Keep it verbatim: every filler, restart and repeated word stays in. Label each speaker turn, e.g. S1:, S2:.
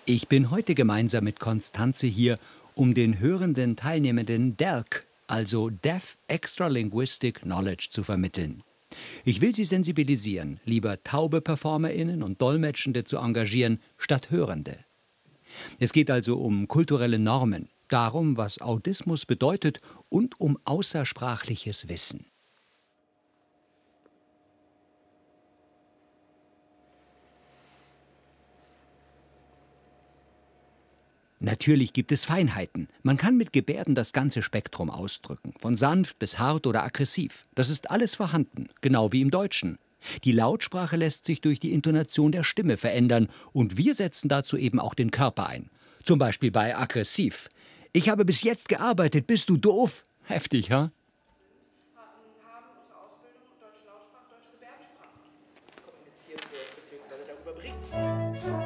S1: Ich bin heute gemeinsam mit Konstanze hier, um den hörenden Teilnehmenden D E L C, also Deaf Extralinguistic Knowledge, zu vermitteln. Ich will sie sensibilisieren, lieber taube PerformerInnen und Dolmetschende zu engagieren, statt Hörende. Es geht also um kulturelle Normen, darum, was Autismus bedeutet und um außersprachliches Wissen. Natürlich gibt es Feinheiten. Man kann mit Gebärden das ganze Spektrum ausdrücken, von sanft bis hart oder aggressiv. Das ist alles vorhanden, genau wie im Deutschen. Die Lautsprache lässt sich durch die Intonation der Stimme verändern und wir setzen dazu eben auch den Körper ein. Zum Beispiel bei aggressiv. Ich habe bis jetzt gearbeitet, bist du doof? Heftig, ha?